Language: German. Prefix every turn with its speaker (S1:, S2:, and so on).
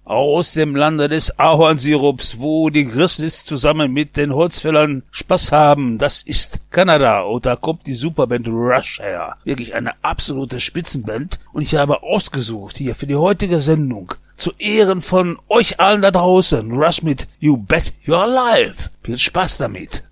S1: aus dem Lande des Ahornsirups, wo die Grizzlies zusammen mit den Holzfällern Spaß haben. Das ist Kanada und da kommt die Superband Rush her. Wirklich eine absolute Spitzenband und ich habe ausgesucht hier für die heutige Sendung zu Ehren von euch allen da draußen Rush mit You Bet Your Life. Viel Spaß damit.